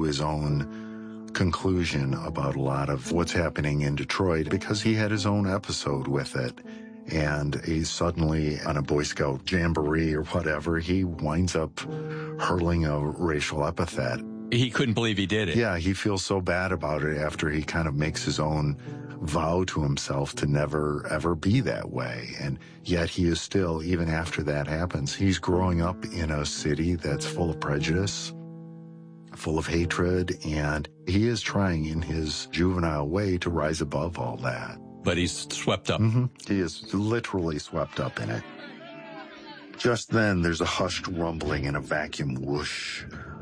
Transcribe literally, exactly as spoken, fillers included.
his own conclusion about a lot of what's happening in Detroit because he had his own episode with it. And he's suddenly on a Boy Scout jamboree or whatever, he winds up hurling a racial epithet. He couldn't believe he did it. Yeah, he feels so bad about it after he kind of makes his own vow to himself to never, ever be that way. And yet he is still, even after that happens, he's growing up in a city that's full of prejudice, full of hatred, and he is trying in his juvenile way to rise above all that. But he's swept up. Mm-hmm. He is literally swept up in it. Just then, there's a hushed rumbling and a vacuum whoosh.